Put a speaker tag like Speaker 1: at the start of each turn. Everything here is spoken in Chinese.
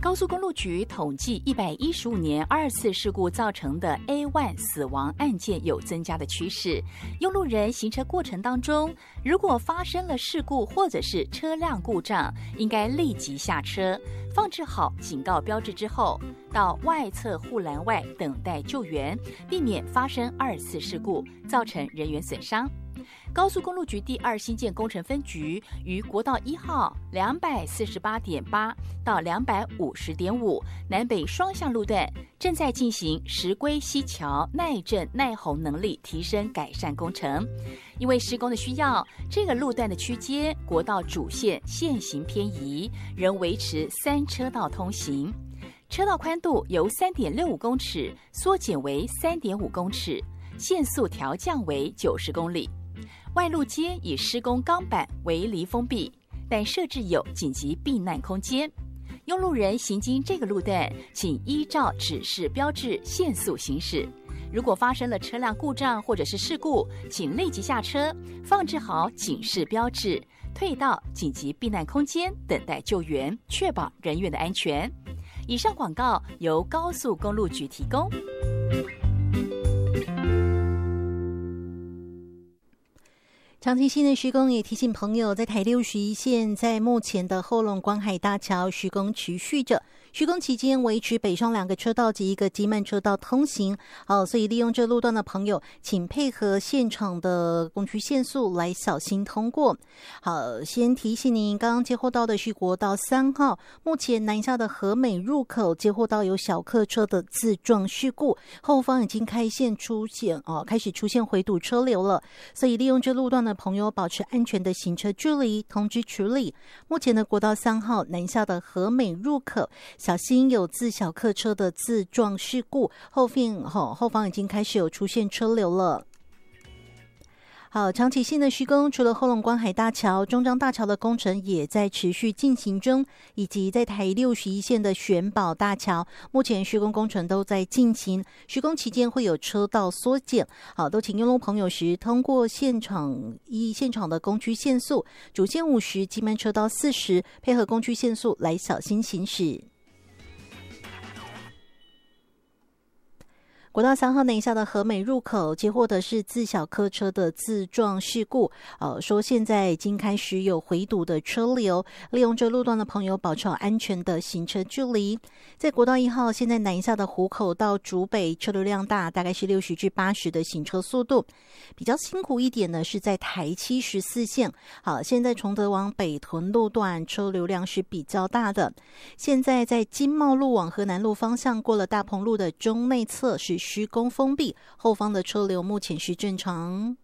Speaker 1: 高速公路局统计115年2次事故造成的 A1 死亡案件有增加的趋势。用路人行车过程当中，如果发生了事故或者是车辆故障，应该立即下车，放置好警告标志之后，到外侧护栏外等待救援，避免发生2次事故，造成人员损伤。高速公路局第2新建工程分局于国道1号248.8到250.5南北双向路段正在进行石龟溪桥耐震耐洪能力提升改善工程。因为施工的需要，这个路段的区间国道主线线行偏移，仍维持3车道通行，车道宽度由3.65公尺缩减为3.5公尺，限速调降为90公里。外路街以施工钢板围篱封闭，但设置有紧急避难空间。用路人行经这个路段，请依照指示标志限速行驶。如果发生了车辆故障或者是事故，请立即下车，放置好警示标志，退到紧急避难空间等待救援，确保人员的安全。以上广告由高速公路局提供。
Speaker 2: 长期性的施工也提醒朋友，在台61线在目前的后龙观海大桥施工持续着，施工期间维持北上2个车道及1个机慢车道通行。所以利用这路段的朋友，请配合现场的工区限速来小心通过。先提醒您，刚刚接获到的是国道3号，目前南下的和美入口接获到有小客车的自撞事故，后方已经开始出现回堵车流了，所以利用这路段的朋友保持安全的行车距离，通知处理。目前的国道3号南下的和美入口，小心有自小客车的自撞事故，后方已经开始有出现车流了。长期性的施工，除了后龙观海大桥、中彰大桥的工程也在持续进行中，以及在台61线的玄宝大桥，目前施工工程都在进行。施工期间会有车道缩减，都请用路朋友时通过现场的工区限速，主线50，机慢车道40，配合工区限速来小心行驶。国道3号南下的和美入口接获的是自小客车的自撞事故，说现在已经开始有回堵的车流，利用这路段的朋友保持好安全的行车距离。在国道1号现在南下的湖口到竹北车流量大，大概是60至80的行车速度。比较辛苦一点呢是在台74线，现在崇德往北屯路段车流量是比较大的。现在在金茂路往河南路方向过了大鹏路的中内侧是施工封闭，后方的车流目前是正常。